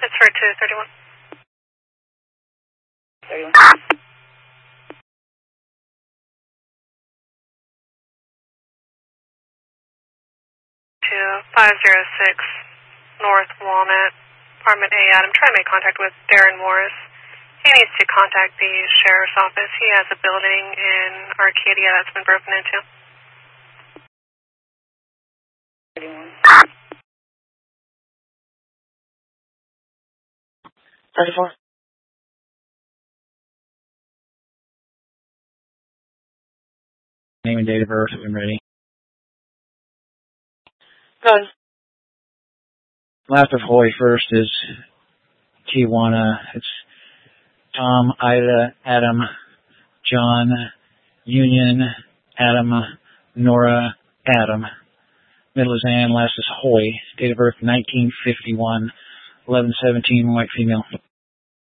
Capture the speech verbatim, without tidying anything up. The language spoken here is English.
Pittsburgh to thirty-one. thirty-one. To five zero six North Walnut, Apartment A. Adam, trying to make contact with Darren Morris. He needs to contact the sheriff's office. He has a building in Arcadia that's been broken into. thirty-one. thirty-four. Name and date of birth when ready. Good. Last of Hoy first is Tijuana. It's Tom, Ida, Adam, John, Union, Adam, Nora, Adam. Middle is Ann, last is Hoy. Date of birth nineteen fifty-one, eleven seventeen, white female.